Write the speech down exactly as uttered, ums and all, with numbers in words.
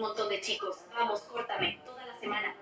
montón de chicos. Vamos, córtame. Toda la semana.